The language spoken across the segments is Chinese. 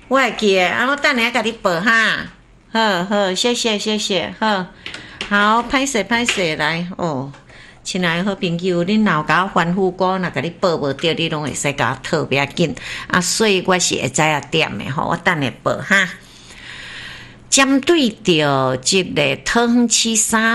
我会记诶，我等下甲你报哈。好好，谢谢谢谢，好，好，歹势来哦。亲爱的好朋友，恁若有甲我吩咐过，若甲你报无着，你拢会使甲我讨不要紧。所以我是会知影点诶吼，我等下报哈。针对着即个桃园市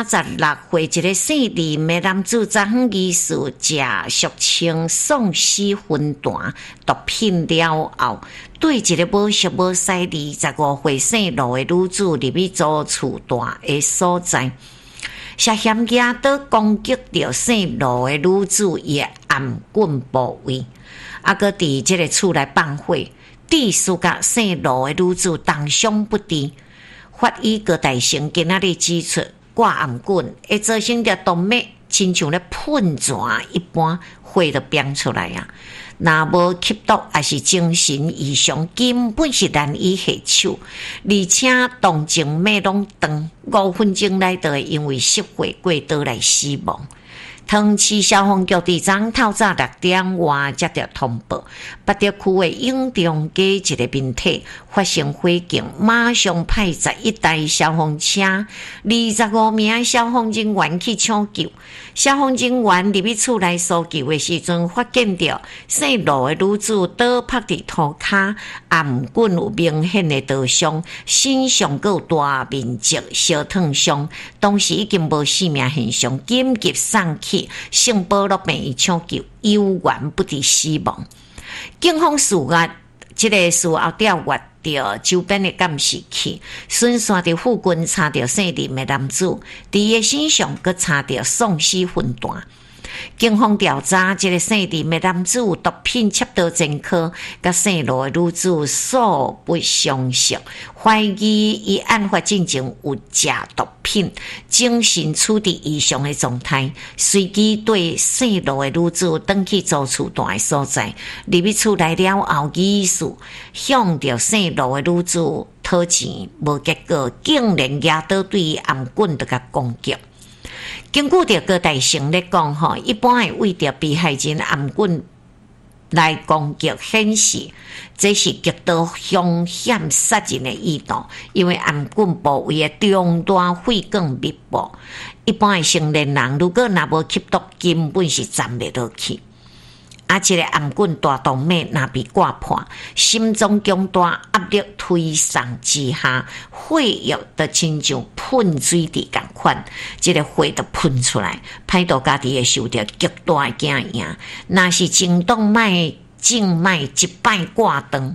36岁一个姓林的男子，昨昏疑似食俗称丧尸荤段毒品了后，对一个无熟无识25岁姓罗的女子入去租厝住的所在，涉嫌举刀攻击着姓罗的女子伊颔棍部位，搁伫即个厝内放火，致使甲姓罗的女子重伤不治。法医各大神今仔日指出，挂颔棍会造成着动脉亲像咧喷泉一般，火就飙出来啊！若无吸毒还是精神异常，根本是难以下手，而且动静脉拢长，5分钟内就会因为失火过倒来死亡。桃园市消防局伫昨透早6点外接到通报，八德区的永中街一个民体发生火警，马上派11台消防车、25名消防人员去抢救。消防人员入去厝内搜救的时阵，发现到姓罗的女子倒趴伫涂骹，颔棍有明显的刀伤，身上还有大面积烧烫伤，当时已经无生命现象，紧急送去圣保罗病院抢救，有缘不治死亡。警方事发这个事后调阅着周边的监视器，顺线着附近查到姓林的男子，伫伊身上阁查到丧尸魂弹。警方调查，这个姓林的男子有毒品窃盗前科，甲姓罗的女子素不相识，怀疑伊案发进前有食毒品，精神处置异常的状态，随即对姓罗的女子转去租厝住的所在，入去厝内了后，疑似向着姓罗的女子讨钱，无结果，竟然举刀对伊颔棍就甲攻击。根据着各大神咧讲吼，一般会为着被害人颔棍来攻击，显示这是极度凶险杀人的意图，因为颔棍部位的中段血管密布，一般的成年人如果若无吸毒，根本是站袂落去。这个颔棍大动脉若被割破，心脏强大压力推送之下，血液就亲像喷水池共款，这个血就喷出来，歹到家己会受到极大的惊吓。若是颈动脉、静脉一摆挂断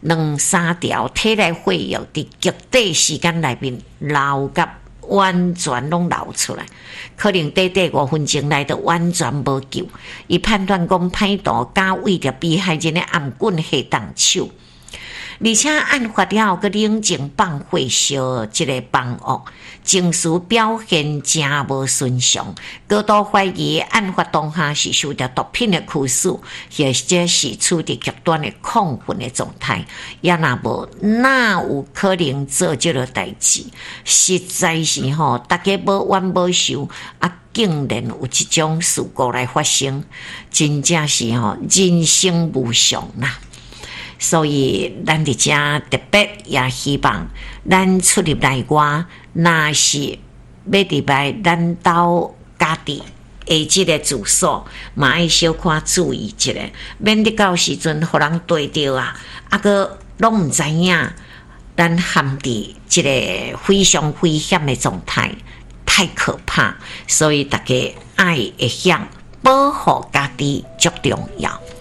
，2-3条体内血液伫极短时间内面流甲完全拢流出来，可能短5分钟内就完全无救。伊判断讲歹徒假为着被害人的颔棍下动手，而且案发了后，佮冷静放火烧这个房屋，情绪表现真无顺畅，高度怀疑案发当下是受到毒品的驱使，或者是处于极端的亢奋的状态，也若无哪有可能做这个代志？实在是吼，大家无冤无仇竟然有这种事故来发生，真正是吼人生无常啦。所以咱伫遮特别也希望咱出入内外，若是要伫来咱兜家己的即个住所，嘛要小可注意一下，免得到时阵互人对着个拢毋知影，咱陷伫即个非常危险的状态，太可怕。所以大家爱会晓保护家己足重要。